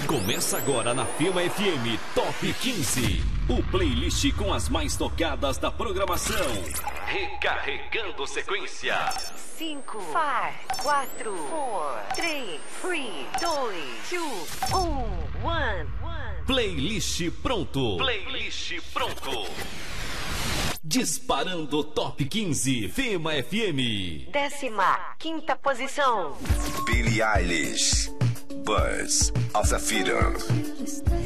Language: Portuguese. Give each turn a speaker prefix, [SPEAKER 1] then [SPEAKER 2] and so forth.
[SPEAKER 1] Começa agora na Fema FM Top 15. O playlist com as mais tocadas da programação. Recarregando sequência.
[SPEAKER 2] 5, 4, 3, 2, 1.
[SPEAKER 1] Playlist pronto. Playlist pronto. Disparando Top 15 Fema FM.
[SPEAKER 2] 15ª posição.
[SPEAKER 3] Billie Eilish, Birds of the Feeder.